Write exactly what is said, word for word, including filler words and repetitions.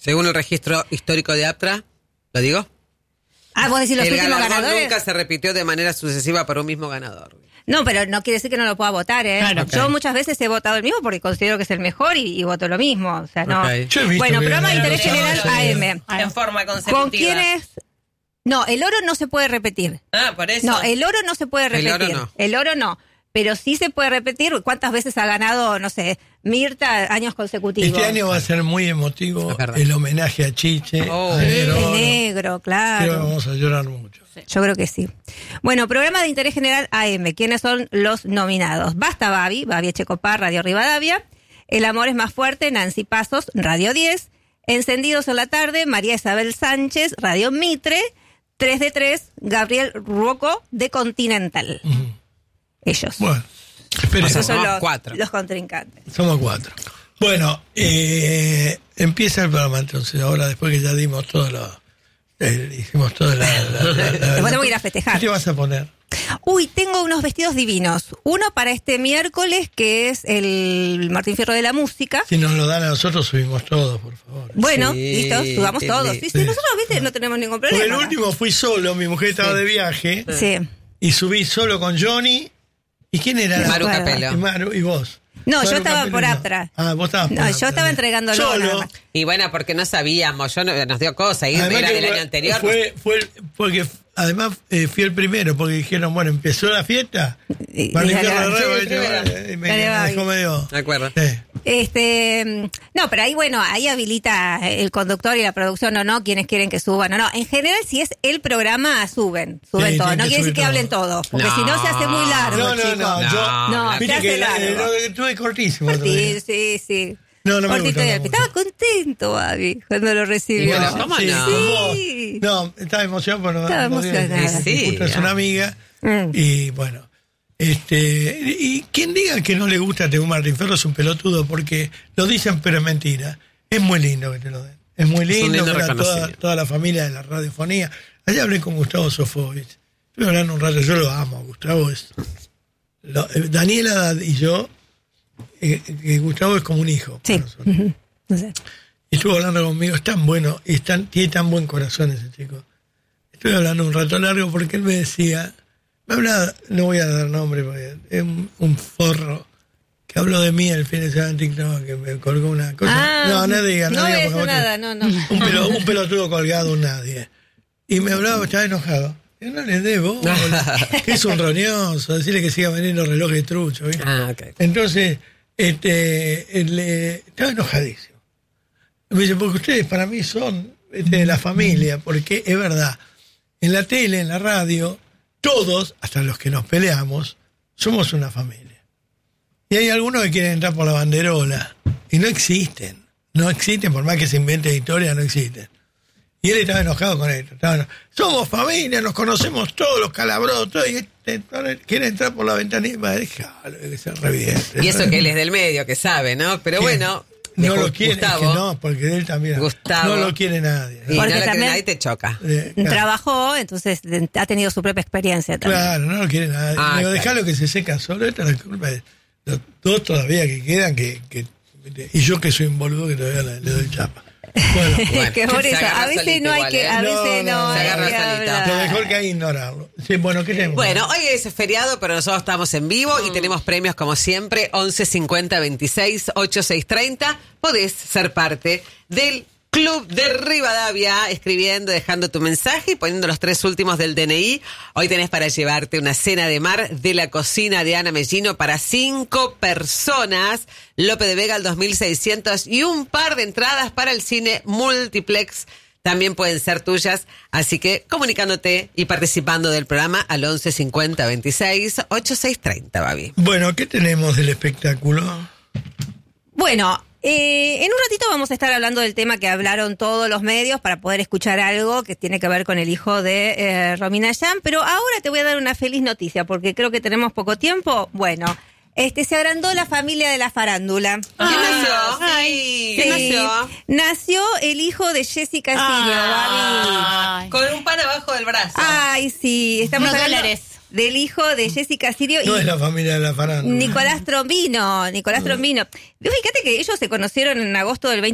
Según el registro histórico de APTRA, ¿lo digo? Ah, vos decís los el últimos galardón ganadores. nunca se repitió de manera sucesiva para un mismo ganador. No, pero no quiere decir que no lo pueda votar, ¿eh? Claro, Yo ok. muchas veces he votado el mismo porque considero que es el mejor y, y voto lo mismo. O sea, no. Ok. Yo he visto Bueno, que programa de ganaron interés general todos. A M. En forma consecutiva. ¿Con quiénes? No, el oro no se puede repetir. Ah, por eso. No, el oro no se puede El repetir. oro no. El oro no. Pero sí se puede repetir. ¿Cuántas veces ha ganado, no sé, Mirta años consecutivos? Este año va a ser muy emotivo Es verdad. el homenaje a Chiche. Oh. a Negro. El negro, claro. Creo que vamos a llorar mucho. Yo creo que sí. Bueno, programa de interés general A M. ¿Quiénes son los nominados? Basta Babi, Babi Echecopar, Radio Rivadavia. El amor es más fuerte, Nancy Pasos, Radio diez. Encendidos en la tarde, María Isabel Sánchez, Radio Mitre. tres de tres, Gabriel Ruoco, de Continental. Ujú. Ellos. Bueno, espere, O sea, Esos son somos los, cuatro. los contrincantes. somos cuatro. Bueno, eh, empieza el programa entonces. Ahora, después que ya dimos todo lo. eh, hicimos todo la. la, la, la- Después la- tengo que ir a festejar. ¿Qué te vas a poner? Uy, tengo unos vestidos divinos. Uno para este miércoles, que es el Martín Fierro de la Música. Si nos lo dan a nosotros, subimos todo, por favor. Bueno, Sí, listo, subamos qué todos. lindo. Sí, sí, nosotros, viste, no tenemos ningún Porque problema. el último fui solo, mi mujer estaba Sí. de viaje Sí. y subí solo con Johnny. ¿Y quién era? No Maru me acuerdo. Capello. Y Maru, y vos. No, yo Maru estaba Capello por no. Aptra. Ah, vos estabas por No, Aptra, yo estaba bien. entregándolo nada Solo. más. Y bueno, porque no sabíamos, yo no, nos dio cosa, ir Además era que del fue- año anterior. Fue, fue el- porque además eh, fui el primero, porque dijeron, bueno, empezó la fiesta. Y- Martín y- Fierro de sí, Rey, el primero. eh, y me, Dale, me Babi. dejó medio. ¿De acuerdo? Sí. Este, no, pero ahí, bueno, ahí habilita el conductor y la producción o no, quienes quieren que suban o no. En general, si es el programa, suben, suben Sí, todo. tienen No que quiere decir subir que todo. hablen todos, porque No. si no se hace muy largo, No, no, chicos. no, yo. No, Viste se hace que la- largo. eh, lo que tuve cortísimo. Sí, todavía. sí, sí. No, no me Cortito gustó y al pie. Estaba contento, Babi, cuando lo recibió. Y bueno, ¿cómo sí, no? con vos. Sí. No, estaba emocionado, pero no. Estaba no dio- emocionada. Sí, justo es no. una amiga. Mm. Y bueno. Este, y quien diga que no le gusta Tegú Martín Fierro es un pelotudo, porque lo dicen, pero es mentira. Es muy lindo que te lo den. Es muy un lindo, lindo ver a toda, reconocimiento. toda la familia de la radiofonía. Allá hablé con Gustavo Sofovich. Estuve hablando un rato, yo lo amo, Gustavo es. lo- eh, Daniela y yo, eh, eh, Gustavo es como un hijo. para Sí. nosotros. Ujú. No sé. Y estuvo hablando conmigo, es tan bueno, y es tan- tiene tan buen corazón ese chico. Estuve hablando un rato largo porque él me decía, me hablaba, no voy a dar nombre porque es un, un forro que habló de mí el fin de semana en TikTok, que me colgó una cosa. Ah, no, no diga, no, no diga. voy a porque decir vos nada, te- no, no. Un, pelo- un pelotudo colgado, un nadie. Y me hablaba, estaba enojado. Yo no le debo, que es un roñoso, decirle que siga vendiendo relojes de trucho. ¿viste? Ah, ok. Entonces, este, él, eh, estaba enojadísimo. Me dice, porque ustedes para mí son este, de la familia, porque es verdad, en la tele, en la radio, todos, hasta los que nos peleamos, somos una familia. Y hay algunos que quieren entrar por la banderola, y no existen, no existen, por más que se invente historia, no existen. Y él estaba enojado con esto. Estaba eno- somos familia, nos conocemos todos, los calabros, todo, y este ahora quiere entrar por la ventanilla, déjalo, que se reviente. Y eso que él es del medio, que sabe, ¿no? Pero ¿Quién? bueno, No de lo Gu- quiere, es que Gustavo, no, porque él también. Gustavo. No lo quiere nadie. y no Porque la quiere también- nadie, te choca. Eh, claro, Trabajó, entonces de- ha tenido su propia experiencia también. claro, no lo quiere nadie. Ah, Digo, claro. dejalo que se seca solo, esta es la culpa de los dos todavía que quedan, que, que y yo que soy un boludo que todavía le, le doy chapa. Bueno, Bueno, que por se eso, agarra a veces solito no hay igual, que, ¿eh? a veces No, no, no, hay se agarra que solita. hablar. lo mejor que hay ignorarlo. Sí, bueno, ¿qué tenemos? Bueno, hoy es feriado, pero nosotros estamos en vivo y tenemos premios como siempre, once cincuenta veintiséis ochenta y seis treinta. Podés ser parte del Club de Rivadavia, escribiendo, dejando tu mensaje y poniendo los tres últimos del D N I. Hoy tenés para llevarte una cena de mar de la cocina de Ana Mellino para cinco personas, Lope de Vega al dos mil seiscientos y un par de entradas para el cine Multiplex. También pueden ser tuyas, así que comunicándote y participando del programa al once cincuenta veintiséis ochenta y seis treinta, Babi. Bueno, ¿qué tenemos del espectáculo? Bueno, eh, en un ratito vamos a estar hablando del tema que hablaron todos los medios para poder escuchar algo que tiene que ver con el hijo de eh, Romina Yan, pero ahora te voy a dar una feliz noticia porque creo que tenemos poco tiempo. Bueno, este se agrandó la familia de la farándula. ¿Quién nació? Ay, ¿Quién Sí, nació? nació el hijo de Jessica Sirio, Babi. Ay. Con un pan abajo del brazo. Ay, sí, estamos Unos hablando dólares. del hijo de Jessica Sirio No y es la familia de la farándula. Nicolás Trombino. Nicolás Trombino. Fíjate que ellos se conocieron en agosto del